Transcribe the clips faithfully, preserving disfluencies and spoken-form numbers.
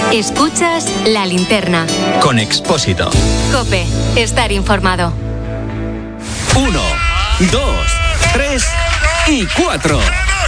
Escuchas La Linterna. Con Expósito. COPE. Estar informado. Uno, dos, tres y cuatro.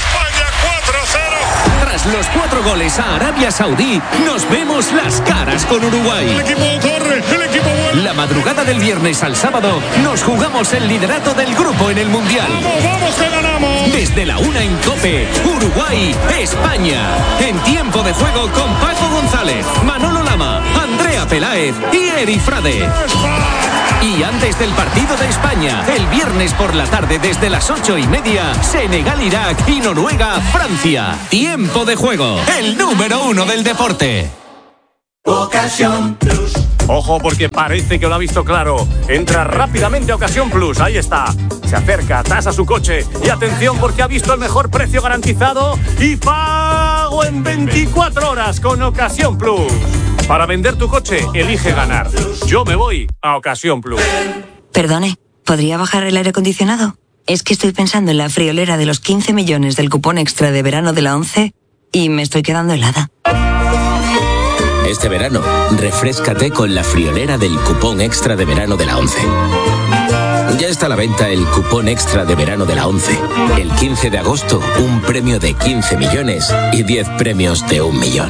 Tras los cuatro goles a Arabia Saudí, nos vemos las caras con Uruguay. El equipo corre, el equipo vuelve. La madrugada del viernes al sábado nos jugamos el liderato del grupo en el Mundial. ¡Vamos, vamos, que ganamos! Desde la una en COPE, Uruguay, España. En tiempo de juego con Paco González, Manolo Lama, Andrea Peláez y Eri Frade. Y antes del partido de España, el viernes por la tarde desde las ocho y media, Senegal-Irak y Noruega-Francia. Tiempo de juego, el número uno del deporte. Ocasión Plus. Ojo, porque parece que lo ha visto claro. Entra rápidamente a Ocasión Plus, ahí está. Se acerca, tasa su coche y atención porque ha visto el mejor precio garantizado y pago en veinticuatro horas con Ocasión Plus. Para vender tu coche, elige ganar. Yo me voy a Ocasión Plus. Perdone, ¿podría bajar el aire acondicionado? Es que estoy pensando en la friolera de los quince millones del cupón extra de verano de la ONCE y me estoy quedando helada. Este verano, refréscate con la friolera del cupón extra de verano de la ONCE. Ya está a la venta el cupón extra de verano de la ONCE. El quince de agosto, un premio de quince millones y diez premios de un millón.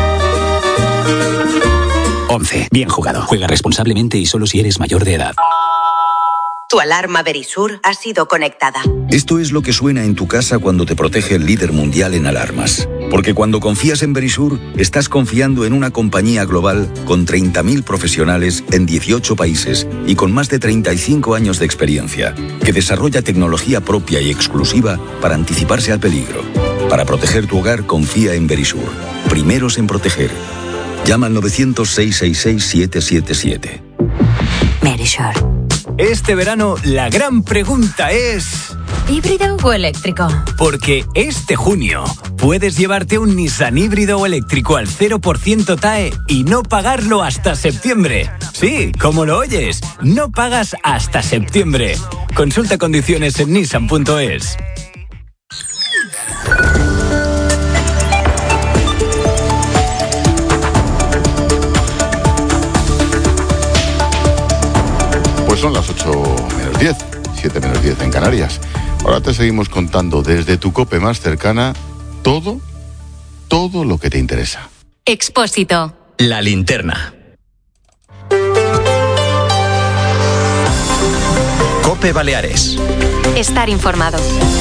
ONCE. Bien jugado. Juega responsablemente y solo si eres mayor de edad. Tu alarma Verisur ha sido conectada. Esto es lo que suena en tu casa cuando te protege el líder mundial en alarmas. Porque cuando confías en Verisur, estás confiando en una compañía global con treinta mil profesionales en dieciocho países y con más de treinta y cinco años de experiencia, que desarrolla tecnología propia y exclusiva para anticiparse al peligro. Para proteger tu hogar, confía en Verisur. Primeros en proteger. Llama al novecientos, seiscientos sesenta y seis, siete siete siete. Verisur. Este verano la gran pregunta es... ¿híbrido o eléctrico? Porque este junio puedes llevarte un Nissan híbrido o eléctrico al cero por ciento T A E y no pagarlo hasta septiembre. Sí, como lo oyes, no pagas hasta septiembre. Consulta condiciones en nissan punto es. Pues son las ocho menos diez, siete menos diez en Canarias. Ahora te seguimos contando desde tu COPE más cercana todo, todo lo que te interesa. Expósito. La Linterna. COPE Baleares. Estar informado.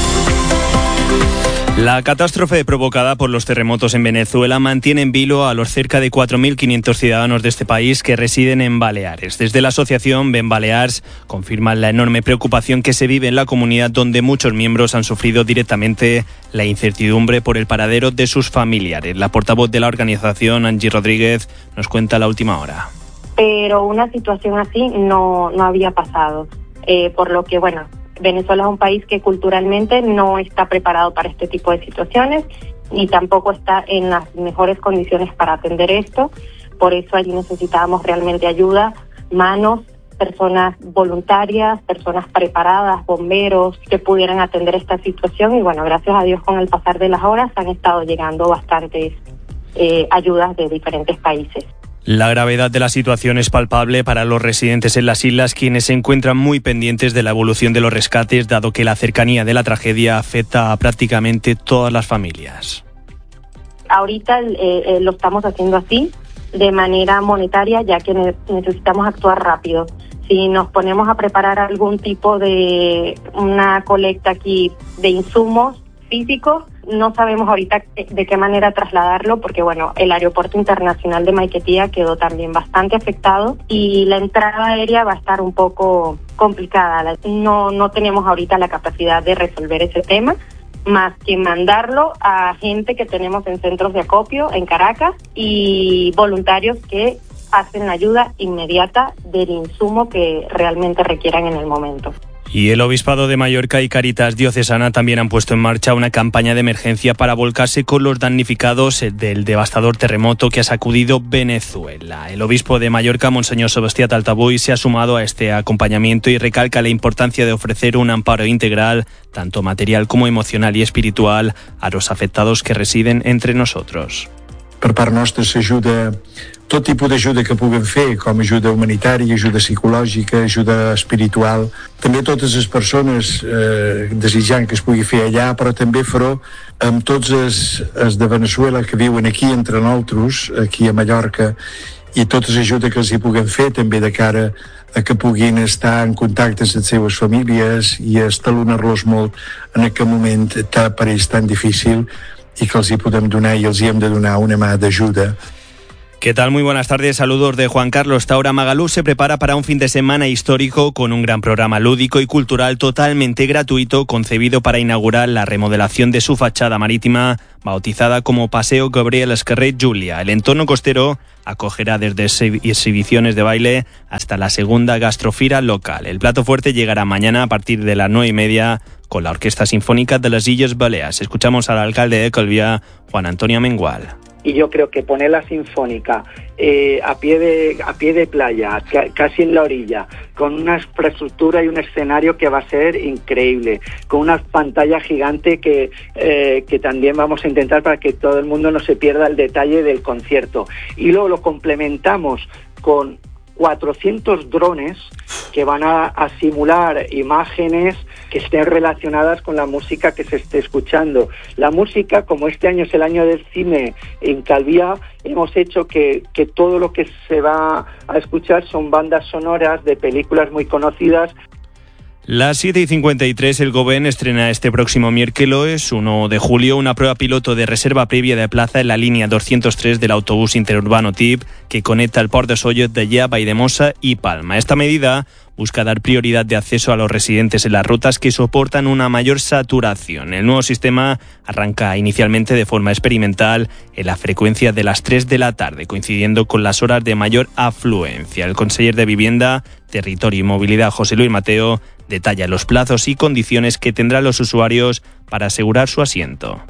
La catástrofe provocada por los terremotos en Venezuela mantiene en vilo a los cerca de cuatro mil quinientos ciudadanos de este país que residen en Baleares. Desde la asociación Ben Balears confirman la enorme preocupación que se vive en la comunidad, donde muchos miembros han sufrido directamente la incertidumbre por el paradero de sus familiares. La portavoz de la organización, Angie Rodríguez, nos cuenta la última hora. Pero una situación así no, no había pasado, eh, por lo que, bueno, Venezuela es un país que culturalmente no está preparado para este tipo de situaciones y tampoco está en las mejores condiciones para atender esto. Por eso allí necesitábamos realmente ayuda, manos, personas voluntarias, personas preparadas, bomberos que pudieran atender esta situación. Y bueno, gracias a Dios, con el pasar de las horas han estado llegando bastantes eh, ayudas de diferentes países. La gravedad de la situación es palpable para los residentes en las islas, quienes se encuentran muy pendientes de la evolución de los rescates, dado que la cercanía de la tragedia afecta a prácticamente todas las familias. Ahorita eh, eh, lo estamos haciendo así, de manera monetaria, ya que ne- necesitamos actuar rápido. Si nos ponemos a preparar algún tipo de una colecta aquí de insumos físicos, no sabemos ahorita de qué manera trasladarlo, porque bueno, el aeropuerto internacional de Maiquetía quedó también bastante afectado y la entrada aérea va a estar un poco complicada. No, no tenemos ahorita la capacidad de resolver ese tema, más que mandarlo a gente que tenemos en centros de acopio en Caracas y voluntarios que hacen la ayuda inmediata del insumo que realmente requieran en el momento. Y el Obispado de Mallorca y Cáritas Diocesana también han puesto en marcha una campaña de emergencia para volcarse con los damnificados del devastador terremoto que ha sacudido Venezuela. El obispo de Mallorca, Monseñor Sebastián Taltabuy, se ha sumado a este acompañamiento y recalca la importancia de ofrecer un amparo integral, tanto material como emocional y espiritual, a los afectados que residen entre nosotros. per part nostra s'ajuda, tot tipus d'ajuda que puguem fer, com ajuda humanitària, ajuda psicològica, ajuda espiritual. També totes les persones eh, desitjant que es pugui fer allà, però també farò amb tots els, els de Venezuela que viuen aquí entre nosaltres, aquí a Mallorca, i totes les ajudes que els hi puguem fer també de cara a que puguin estar en contacte amb les seves famílies i estalonar-los molt en aquest moment tan, per ells tan difícil, y que els hi podem donar i els hi hem de donar una mà d'ajuda. ¿Qué tal? Muy buenas tardes, saludos de Juan Carlos Taura. Magaluf se prepara para un fin de semana histórico con un gran programa lúdico y cultural totalmente gratuito, concebido para inaugurar la remodelación de su fachada marítima, bautizada como Paseo Gabriel Esquerret Julia. El entorno costero acogerá desde exhibiciones de baile hasta la segunda gastrofira local. El plato fuerte llegará mañana a partir de las nueve y media con la Orquesta Sinfónica de las Illes Baleares. Escuchamos al alcalde de Calviá, Juan Antonio Mengual. Y yo creo que poner la Sinfónica eh, a pie de a pie de playa, ca- casi en la orilla, con una infraestructura y un escenario que va a ser increíble, con una pantalla gigante que, eh, que también vamos a intentar para que todo el mundo no se pierda el detalle del concierto. Y luego lo complementamos con cuatrocientos drones que van a, a simular imágenes que estén relacionadas con la música que se esté escuchando. La música, como este año es el año del cine en Calviá, hemos hecho que, que todo lo que se va a escuchar son bandas sonoras de películas muy conocidas. Las siete y cincuenta y tres, el Govern estrena este próximo miércoles uno de julio una prueba piloto de reserva previa de plaza en la línea doscientos tres del autobús interurbano T I P que conecta el Port de Sóller de Lleida, Valldemossa y Palma. Esta medida busca dar prioridad de acceso a los residentes en las rutas que soportan una mayor saturación. El nuevo sistema arranca inicialmente de forma experimental en la frecuencia de las tres de la tarde, coincidiendo con las horas de mayor afluencia. El conseller de Vivienda, Territorio y Movilidad, José Luis Mateo, detalla los plazos y condiciones que tendrán los usuarios para asegurar su asiento.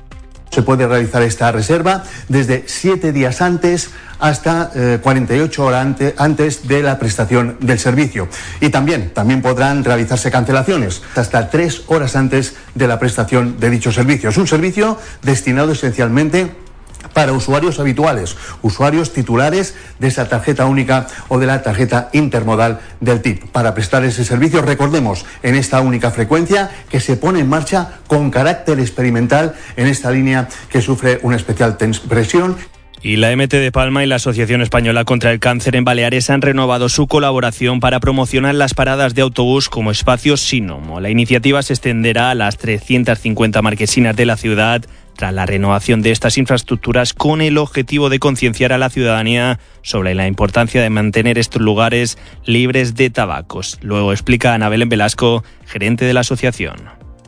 Se puede realizar esta reserva desde siete días antes hasta eh, cuarenta y ocho horas ante, antes de la prestación del servicio. Y también, también podrán realizarse cancelaciones hasta tres horas antes de la prestación de dicho servicio. Es un servicio destinado esencialmente para usuarios habituales, usuarios titulares de esa tarjeta única o de la tarjeta intermodal del T I P. Para prestar ese servicio, recordemos, en esta única frecuencia que se pone en marcha con carácter experimental en esta línea que sufre una especial presión. Y la M T de Palma y la Asociación Española contra el Cáncer en Baleares han renovado su colaboración para promocionar las paradas de autobús como espacios sin humo. La iniciativa se extenderá a las trescientas cincuenta marquesinas de la ciudad tras la renovación de estas infraestructuras con el objetivo de concienciar a la ciudadanía sobre la importancia de mantener estos lugares libres de tabacos. Luego explica Ana Belén Velasco, gerente de la asociación.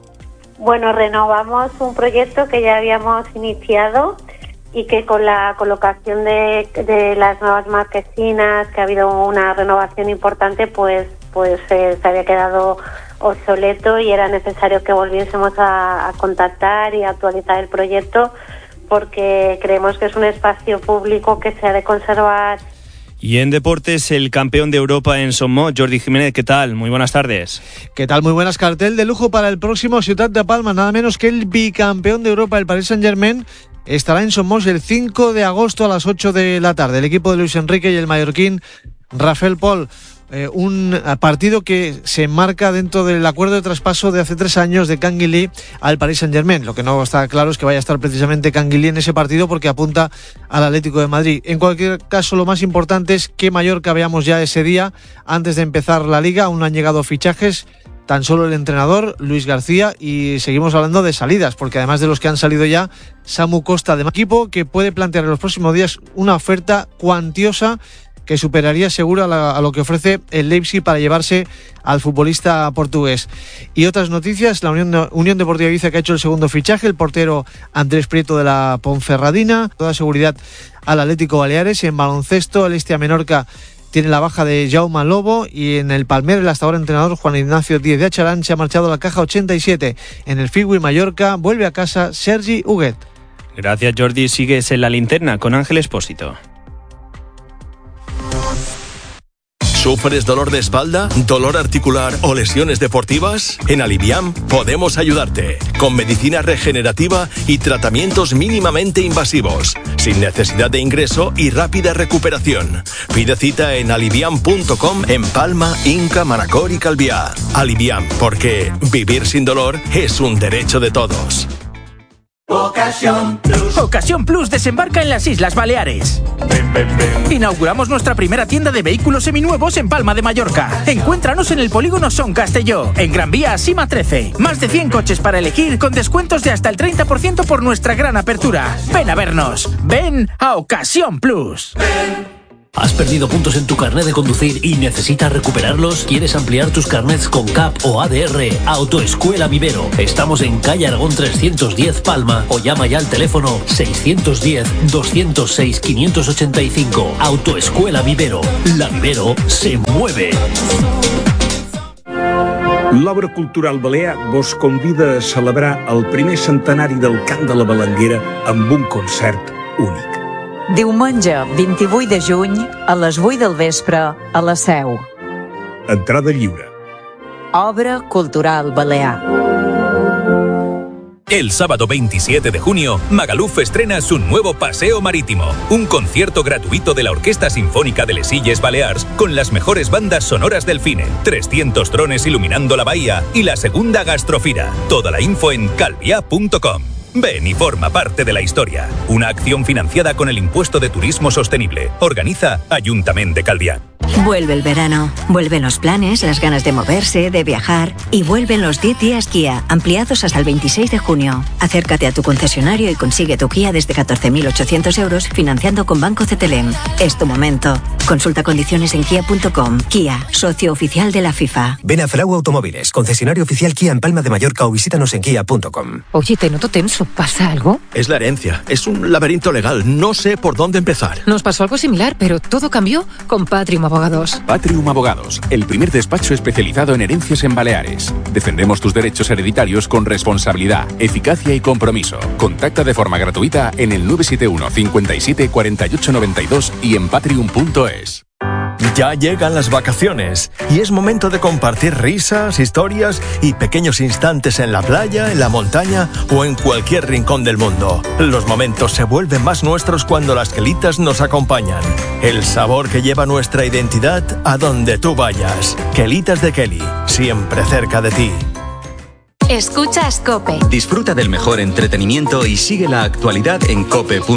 Bueno, renovamos un proyecto que ya habíamos iniciado y que con la colocación de, de las nuevas marquesinas, que ha habido una renovación importante, pues, pues eh, se había quedado obsoleto y era necesario que volviésemos a, a contactar y a actualizar el proyecto porque creemos que es un espacio público que se ha de conservar. Y en deportes, el campeón de Europa en Somos, Jordi Jiménez, ¿qué tal? Muy buenas tardes. ¿Qué tal? Muy buenas. Cartel de lujo para el próximo Ciutat de Palma, nada menos que el bicampeón de Europa, el Paris Saint-Germain, estará en Somos el cinco de agosto a las ocho de la tarde. El equipo de Luis Enrique y el mallorquín Rafael Pol. Eh, un partido que se enmarca dentro del acuerdo de traspaso de hace tres años de Canguilí al Paris Saint-Germain. Lo que no está claro es que vaya a estar precisamente Canguilí en ese partido porque apunta al Atlético de Madrid. En cualquier caso, lo más importante es que Mallorca veamos ya ese día antes de empezar la Liga. Aún no han llegado fichajes, tan solo el entrenador Luis García, y seguimos hablando de salidas porque además de los que han salido ya, Samu Costa, de equipo que puede plantear en los próximos días una oferta cuantiosa que superaría seguro a, la, a lo que ofrece el Leipzig para llevarse al futbolista portugués. Y otras noticias, la Unión, Unión Deportiva Ibiza, que ha hecho el segundo fichaje, el portero Andrés Prieto de la Ponferradina, toda seguridad al Atlético Baleares. Y en baloncesto, el Estia Menorca tiene la baja de Jaume Lobo, y en el Palmer, el hasta ahora entrenador Juan Ignacio Díez de Acharán se ha marchado a la caja ochenta y siete. En el Figui Mallorca vuelve a casa Sergi Huguet. Gracias, Jordi. Sigues en la linterna con Ángel Expósito. ¿Sufres dolor de espalda, dolor articular o lesiones deportivas? En Aliviam podemos ayudarte con medicina regenerativa y tratamientos mínimamente invasivos, sin necesidad de ingreso y rápida recuperación. Pide cita en aliviam punto com en Palma, Inca, Manacor y Calviá. Aliviam, porque vivir sin dolor es un derecho de todos. Ocasión Plus. Ocasión Plus desembarca en las Islas Baleares. Ven, ven, ven. Inauguramos nuestra primera tienda de vehículos seminuevos en Palma de Mallorca. Encuéntranos en el polígono Son Castelló, en Gran Vía Sima trece. Más de cien coches para elegir con descuentos de hasta el treinta por ciento por nuestra gran apertura. Ven a vernos. Ven a Ocasión Plus. Ven. ¿Has perdido puntos en tu carnet de conducir y necesitas recuperarlos? ¿Quieres ampliar tus carnets con C A P o A D R? Autoescuela Vivero. Estamos en calle Aragón trescientos diez Palma o llama ya al teléfono seiscientos diez, doscientos seis, quinientos ochenta y cinco. Autoescuela Vivero. La Vivero se mueve. L'Obra Cultural Balear vos convida a celebrar el primer centenari del Cant de la Balanguera amb un concert únic. Diumenge vint-i-vuit de juny a les vuit del vespre a la Seu. Entrada lliure. Obra Cultural Balear. El sábado veintisiete de junio, Magaluf estrena su nuevo Paseo Marítimo, un concierto gratuito de la Orquesta Sinfónica de Les Illes Balears con las mejores bandas sonoras del cine, trescientos drones iluminando la bahía y la segunda gastrofira. Toda la info en calviá punto com. Ven y forma parte de la historia. Una acción financiada con el Impuesto de Turismo Sostenible. Organiza Ayuntamiento de Calviá. Vuelve el verano, vuelven los planes, las ganas de moverse, de viajar y vuelven los diez días Kia, ampliados hasta el veintiséis de junio. Acércate a tu concesionario y consigue tu Kia desde catorce mil ochocientos euros financiando con Banco Cetelem. Es tu momento. Consulta condiciones en kia punto com. Kia, socio oficial de la FIFA. Ven a Frau Automóviles, concesionario oficial Kia en Palma de Mallorca o visítanos en kia punto com. Oye, te noto tenso. ¿Pasa algo? Es la herencia. Es un laberinto legal. No sé por dónde empezar. Nos pasó algo similar, pero todo cambió con Patrium Abogados. Patrium Abogados, el primer despacho especializado en herencias en Baleares. Defendemos tus derechos hereditarios con responsabilidad, eficacia y compromiso. Contacta de forma gratuita en el nueve siete uno, cincuenta y siete, cuarenta y ocho noventa y dos y en patrium punto es. Ya llegan las vacaciones y es momento de compartir risas, historias y pequeños instantes en la playa, en la montaña o en cualquier rincón del mundo. Los momentos se vuelven más nuestros cuando las Kelitas nos acompañan. El sabor que lleva nuestra identidad a donde tú vayas. Kelitas de Kelly, siempre cerca de ti. Escuchas COPE. Disfruta del mejor entretenimiento y sigue la actualidad en cope punto es.